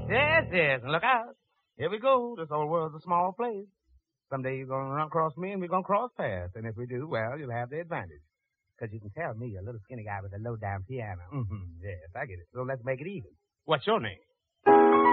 Yes, yes, and look out. Here we go. This old world's a small place. Someday you're going to run across me and we're going to cross paths. And if we do, well, you'll have the advantage. Because you can tell me, a little skinny guy with a low-down piano. Yes, I get it. So let's make it even. What's your name?